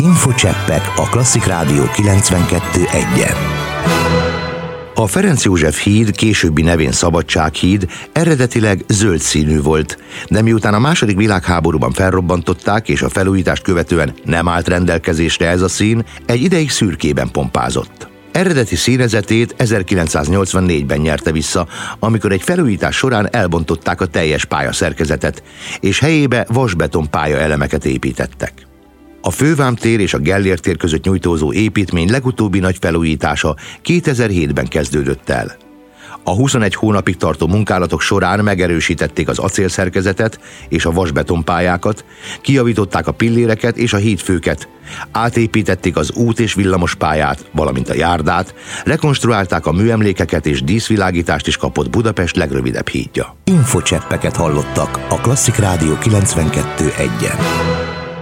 Infocseppek a Klasszik Rádió 92.1-en. A Ferenc József híd, későbbi nevén Szabadsághíd eredetileg zöld színű volt, de miután a II. Világháborúban felrobbantották és a felújítást követően nem állt rendelkezésre ez a szín, egy ideig szürkében pompázott. Eredeti színezetét 1984-ben nyerte vissza, amikor egy felújítás során elbontották a teljes pályaszerkezetet, és helyébe vasbeton pályaelemeket építettek. A Fővámtér és a Gellért tér között nyújtózó építmény legutóbbi nagy felújítása 2007-ben kezdődött el. A 21 hónapig tartó munkálatok során megerősítették az acélszerkezetet és a vasbetonpályákat, kijavították a pilléreket és a hídfőket, átépítették az út- és villamospályát, valamint a járdát, rekonstruálták a műemlékeket és díszvilágítást is kapott Budapest legrövidebb hídja. Infocseppeket hallottak a Klasszik Rádió 92.1-en.